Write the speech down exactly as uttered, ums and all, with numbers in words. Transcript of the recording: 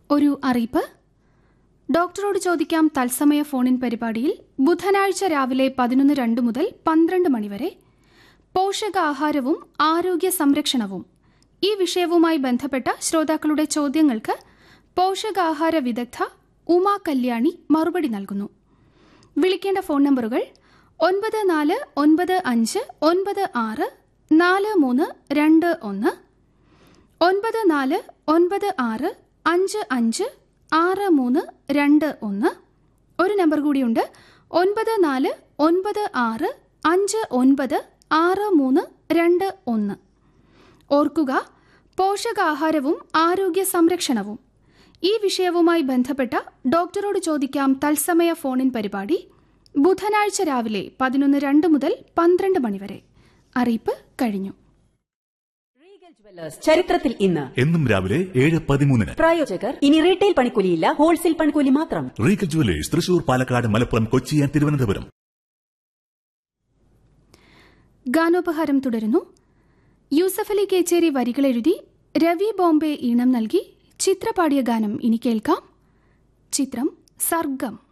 ഒരു അറിയിപ്പ്. ഡോക്ടറോട് ചോദിക്കാം തത്സമയ ഫോണിൻ പരിപാടിയിൽ ബുധനാഴ്ച രാവിലെ പതിനൊന്ന് രണ്ട് മുതൽ പന്ത്രണ്ട് മണിവരെ പോഷകാഹാരവും ആരോഗ്യ സംരക്ഷണവും ഈ വിഷയവുമായി ബന്ധപ്പെട്ട ശ്രോതാക്കളുടെ ചോദ്യങ്ങൾക്ക് പോഷകാഹാര വിദഗ്ധ ഉമാ കല്യാണി മറുപടി നൽകുന്നു. വിളിക്കേണ്ട ഫോൺ നമ്പറുകൾ ഒൻപത് നാല് ഒൻപത് അഞ്ച് ഒൻപത് ആറ് നാല് മൂന്ന് രണ്ട് ഒന്ന്, ഒൻപത് നാല് ഒൻപത് ആറ് അഞ്ച് അഞ്ച് ആറ് മൂന്ന് രണ്ട് ഒന്ന്. ഒരു നമ്പർ കൂടിയുണ്ട്, ഒൻപത് നാല് ഒൻപത് ആറ് അഞ്ച് ഒൻപത് ആറ് മൂന്ന് രണ്ട് ഒന്ന്. ഓർക്കുക, പോഷകാഹാരവും ആരോഗ്യ സംരക്ഷണവും ഈ വിഷയവുമായി ബന്ധപ്പെട്ട ഡോക്ടറോട് ചോദിക്കാം തത്സമയ ഫോണിൻ പരിപാടി ബുധനാഴ്ച രാവിലെ പതിനൊന്ന് രണ്ട് മുതൽ പന്ത്രണ്ട് മണിവരെ. അറിയിപ്പ് കഴിഞ്ഞു. ചരിത്രത്തിൽ ഇന്ന് എന്നും രാവിലെ ഏഴ് പതിമൂന്നിന്. പ്രായോജകർ ഇനി റീറ്റെയിൽ പണിക്കൂലിയില്ല, ഹോൾസെയിൽ പണിക്കൂലി മാത്രം. Regal jewellers, Thrissur, Palakkad, Malappuram, Kochi, Thiruvananthapuram. ഗാനോപഹാരം തുടരുന്നു. യൂസഫലി കേച്ചേരി വരികളെഴുതി രവി ബോംബെ ഈണം നൽകി ചിത്ര പാടിയ ഗാനം ഇനി കേൾക്കാം. ചിത്രം സർഗം.